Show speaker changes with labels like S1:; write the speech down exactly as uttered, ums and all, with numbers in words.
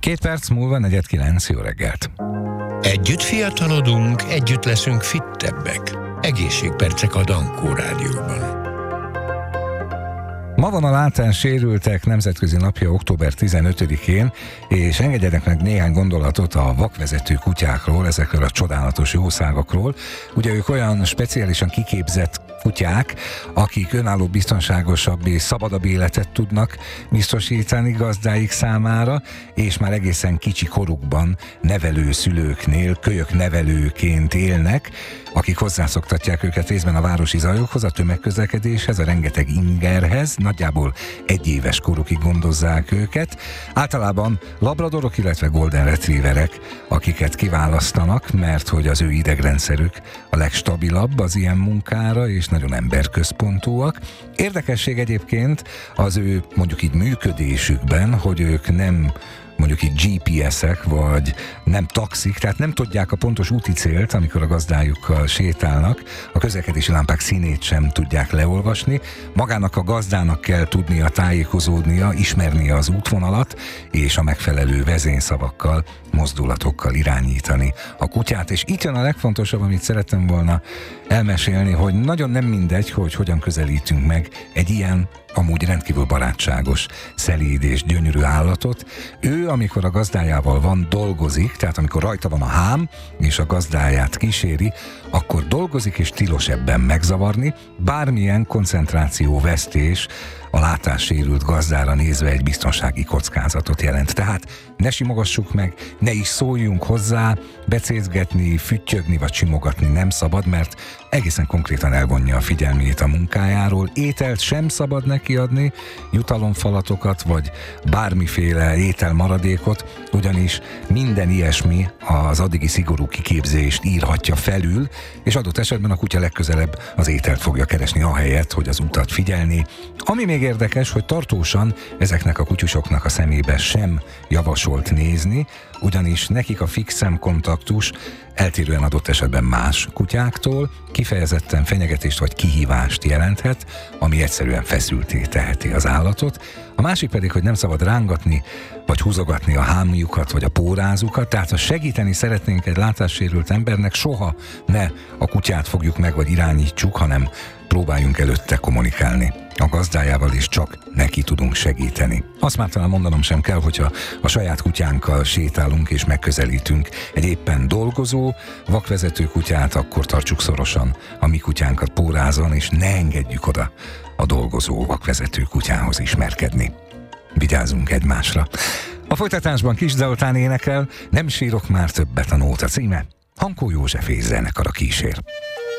S1: Két perc múlva negyed kilenc, jó reggelt!
S2: Együtt fiatalodunk, együtt leszünk fittebbek. Egészségpercek a Dankó Rádióban.
S1: Ma van a látássérültek nemzetközi napja október tizenötödikén, és engedjenek meg néhány gondolatot a vakvezető kutyákról, ezekről a csodálatos jószágokról. Ugye ők olyan speciálisan kiképzett kutyák, akik önálló, biztonságosabb és szabadabb életet tudnak biztosítani gazdáik számára, és már egészen kicsi korukban nevelőszülőknél kölyök nevelőként élnek, akik hozzászoktatják őket részben a városi zajokhoz, a tömegközlekedéshez, a rengeteg ingerhez, nagyjából egy éves korukig gondozzák őket. Általában labradorok, illetve golden retrieverek, akiket kiválasztanak, mert hogy az ő idegrendszerük a legstabilabb az ilyen munkára, és nagyon emberközpontúak. Érdekesség egyébként az ő mondjuk így működésükben, hogy ők nem mondjuk így gé pé es-ek, vagy nem taxik, tehát nem tudják a pontos úti célt, amikor a gazdájukkal sétálnak, a közlekedési lámpák színét sem tudják leolvasni, magának a gazdának kell tudnia tájékozódnia, ismernie az útvonalat, és a megfelelő vezényszavakkal, mozdulatokkal irányítani a kutyát. És itt jön a legfontosabb, amit szerettem volna elmesélni, hogy nagyon nem mindegy, hogy hogyan közelítünk meg egy ilyen amúgy rendkívül barátságos, szelíd és gyönyörű állatot. Ő, amikor a gazdájával van, dolgozik, tehát amikor rajta van a hám, és a gazdáját kíséri, akkor dolgozik, és tilos ebben megzavarni. Bármilyen koncentrációvesztés a látássérült gazdára nézve egy biztonsági kockázatot jelent. Tehát ne simogassuk meg, ne is szóljunk hozzá, becézgetni, füttyögni vagy simogatni nem szabad, mert egészen konkrétan elvonja a figyelmét a munkájáról. Ételt sem szabad neki adni, jutalomfalatokat vagy bármiféle ételmaradékot, ugyanis minden ilyesmi az addigi szigorú kiképzést írhatja felül, és adott esetben a kutya legközelebb az ételt fogja keresni ahelyett, hogy az utat figyelni. Ami még érdekes, hogy tartósan ezeknek a kutyusoknak a szemébe sem javasolt nézni, ugyanis nekik a fix szemkontaktus eltérően adott esetben más kutyáktól kifejezetten fenyegetést vagy kihívást jelenthet, ami egyszerűen feszültté teheti az állatot. A másik pedig, hogy nem szabad rángatni vagy húzogatni a hámjukat vagy a pórázukat, tehát ha segíteni szeretnénk egy látássérült embernek, soha ne a kutyát fogjuk meg vagy irányítsuk, hanem próbáljunk előtte kommunikálni a gazdájával, és csak neki tudunk segíteni. Azt már talán mondanom sem kell, hogyha a saját kutyánkkal sétálunk és megközelítünk egy éppen dolgozó vakvezető kutyát, akkor tartsuk szorosan a mi kutyánkat pórázon, és ne engedjük oda a dolgozó vakvezető kutyához ismerkedni. Vigyázzunk egymásra. A folytatásban Kis Zoltán énekel, Nem sírok már többet, a nóta címe. Hankó József és zenekar a kísér.